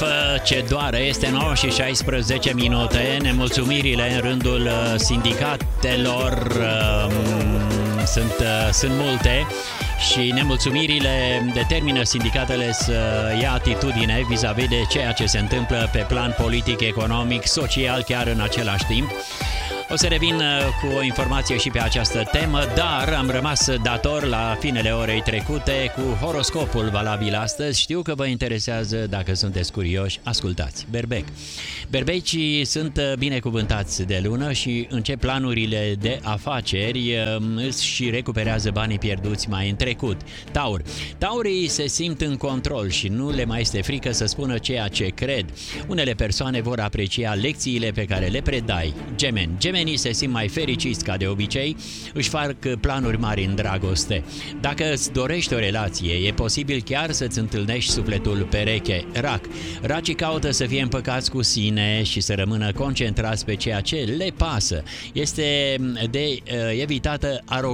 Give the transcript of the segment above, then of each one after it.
ce doare, este 9 și 16 minute. Nemulțumirile în rândul sindicatelor sunt multe și nemulțumirile determină sindicatele să ia atitudine vis-a-vis de ceea ce se întâmplă pe plan politic, economic, social, chiar în același timp. O să revin cu o informație și pe această temă, dar am rămas dator la finele orei trecute cu horoscopul valabil astăzi. Știu că vă interesează, dacă sunteți curioși, ascultați. Berbec. Berbecii sunt binecuvântați de lună și încep planurile de afaceri și recuperează banii pierduți mai în trecut. Taur. Taurii se simt în control și nu le mai este frică să spună ceea ce cred. Unele persoane vor aprecia lecțiile pe care le predai. Gemeni. Gemenii se simt mai fericiți ca de obicei, își fac planuri mari în dragoste. Dacă îți dorești o relație, e posibil chiar să-ți întâlnești sufletul pereche. Rac. Racii caută să fie împăcați cu sine și să rămână concentrați pe ceea ce le pasă. Este de evitat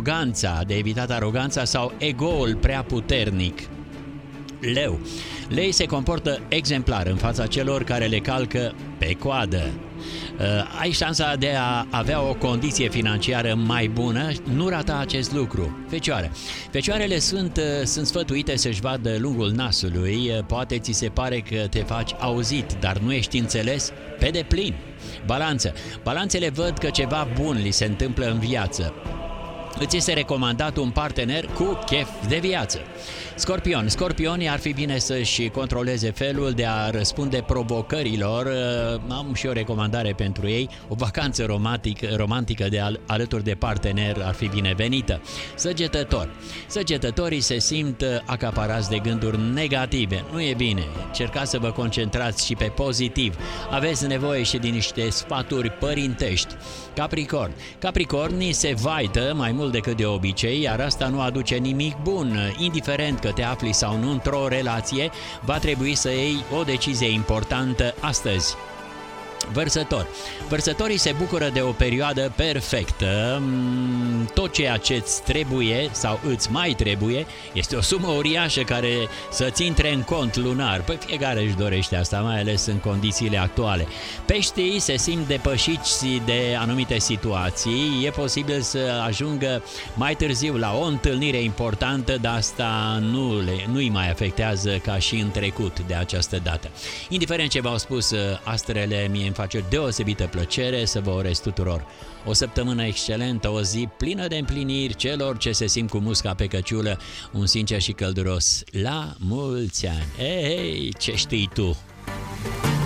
aroganța sau ego-ul prea puternic. Leu. Lei se comportă exemplar în fața celor care le calcă pe coadă. Ai șansa de a avea o condiție financiară mai bună, nu rata acest lucru. Fecioare. Fecioarele sunt sfătuite să-și vadă lungul nasului, poate ți se pare că te faci auzit, dar nu ești înțeles pe deplin. Balanță. Balanțele văd că ceva bun li se întâmplă în viață. Îți este recomandat un partener cu chef de viață. Scorpion. Scorpionii ar fi bine să-și controleze felul de a răspunde provocărilor. Am și o recomandare pentru ei. O vacanță romantică alături de partener ar fi binevenită. Săgetător. Săgetătorii se simt acaparați de gânduri negative. Nu e bine. Încercați să vă concentrați și pe pozitiv. Aveți nevoie și de niște sfaturi părintești. Capricorn. Capricornii se vaită mai mult decât de obicei, iar asta nu aduce nimic bun. Indiferent că te afli sau nu într-o relație, va trebui să iei o decizie importantă astăzi. Vărsător. Vărsătorii se bucură de o perioadă perfectă. Tot ceea ce îți trebuie sau îți mai trebuie este o sumă uriașă care să-ți intre în cont lunar. Păi fiecare își dorește asta, mai ales în condițiile actuale. Peștii se simt depășiți de anumite situații. E posibil să ajungă mai târziu la o întâlnire importantă, dar asta nu-i mai afectează ca și în trecut de această dată. Indiferent ce v-au spus astrele, mie îmi face o deosebită plăcere să vă urez tuturor o săptămână excelentă, o zi plină de împliniri, celor ce se simt cu musca pe căciulă, un sincer și călduros la mulți ani. Ei, ce știi tu?